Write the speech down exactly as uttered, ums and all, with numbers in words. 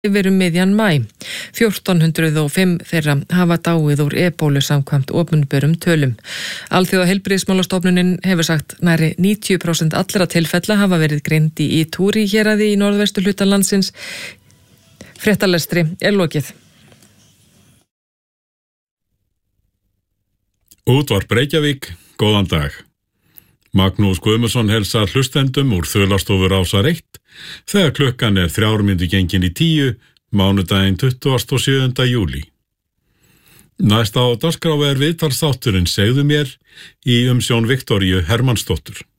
yfir um miðjan maí. fjórtán hundruð og fimm þeirra hafa dáið úr ebólu samkvæmt opinberum tölum. Alþjóða heilbrigðismálastofnunin hefur sagt nærri níutíu prósent allra tilfella hafa verið greind í Ituri héraði í norðvestu hluta landsins. Fréttalestri er lokið. Útvarp Reykjavík, góðan dag. Magnús Guðmundsson heilsar hlustendum úr Þulastofur Rásar eitt þegar klukkan er þrjár mínútur gengin í tíu, mánudaginn tuttugasta og sjöunda júlí. Næst á dagskrá er viðtalsþátturinn Segðu mér í umsjón Viktoríu Hermannsdóttur.